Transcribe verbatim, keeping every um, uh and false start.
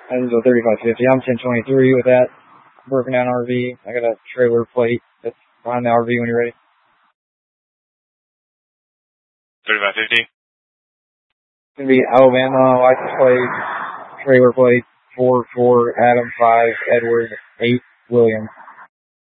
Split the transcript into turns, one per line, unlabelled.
This is a thirty-five fifty. I'm ten twenty-three with that broken down R V. I got a trailer plate that's behind the R V when you're ready.
thirty-five fifty.
It's going to be Alabama, license plate, trailer plate, four four, Adam five, Edward eight, William.